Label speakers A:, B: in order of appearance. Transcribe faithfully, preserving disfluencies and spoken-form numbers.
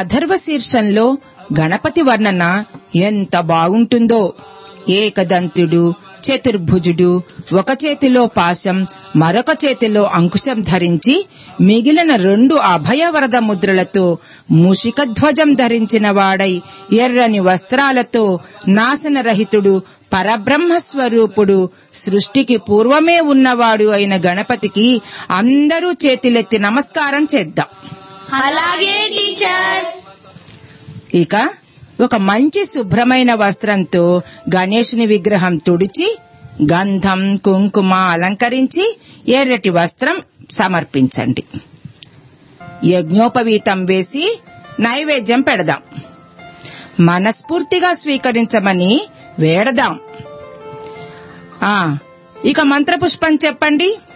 A: అథర్వ శీర్షంలో గణపతి వర్ణన ఎంత బాగుంటుందో. ఏకదంతుడు, చతుర్భుజుడు, ఒక చేతిలో పాశం మరొక చేతిలో అంకుశం ధరించి మిగిలిన రెండు అభయవరద ముద్రలతో మూషికధ్వజం ధరించిన వాడై ఎర్రని వస్త్రాలతో నాశనరహితుడు పరబ్రహ్మస్వరూపుడు సృష్టికి పూర్వమే ఉన్నవాడు అయిన గణపతికి అందరూ చేతులెత్తి నమస్కారం చేద్దాం.
B: అలాగే టీచర్.
A: ఇక ఒక మంచి శుభ్రమైన వస్త్రంతో గణేశుని విగ్రహం తుడిచి గంధం కుంకుమ అలంకరించి ఎర్రటి వస్త్రం సమర్పించండి. యజ్ఞోపవీతం వేసి నైవేద్యం పెడదాం. మనస్ఫూర్తిగా స్వీకరించమని వేడదాం. ఆ ఇక మంత్రపుష్పం చెప్పండి.